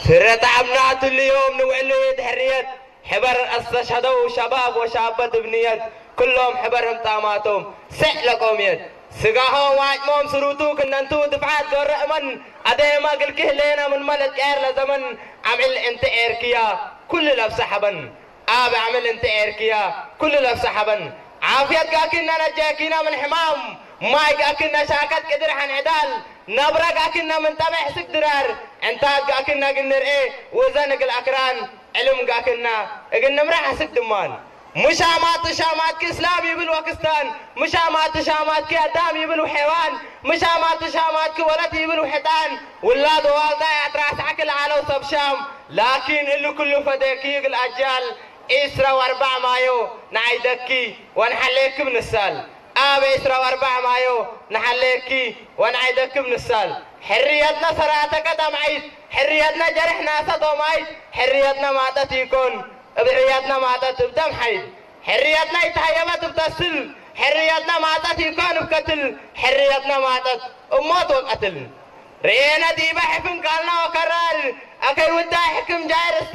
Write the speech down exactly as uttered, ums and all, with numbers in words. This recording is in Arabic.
سر تعبنا كل يوم نوعلو حرية حبر استشهدوا شباب وشابات بنيات كلهم حبرهم طاماتهم سحلكم يد سقاهم واجمهم سروتو كننتو دفعات قرأ من أدي ما قل كهلينا من ملك إير لزمن عمل انت إيركيا كل لف سحبا آب عمل انت إيركيا كل لف سحبا عافيت قاكنا نجاكينا من حمام ماي قاكنا شاكت قدر حن عدال نبرا قاكنا من تبع سك درار انتاج قاكنا قنر ايه وزنق الأكران علم قاكنا قلنا مرح سك دمان مشامات شامات كإسلام يبلو باكستان مشامات شامات كأدام يبلو حيوان مشامات شامات كولد يبلو حيتان ولاد والده اعتراس عقل على وصب شام لكن اللي كله فداكيق الأجيال إسرا واربع مايو نعيدكي ونحليك من السال آب إسرا واربع مايو نحليكي ونعيدك من السال حريتنا سراتك قدم عيد حريتنا جرحنا صدوم عيد حريتنا ماتت يكون حريتنا ماتت بدم حيد حريتنا يتحيبت بتسل حريتنا ماتت يكون بقتل حريتنا ماتت أموت وقتل رينا ديبا حفن قالنا وكرار أكي ودا حكم جاير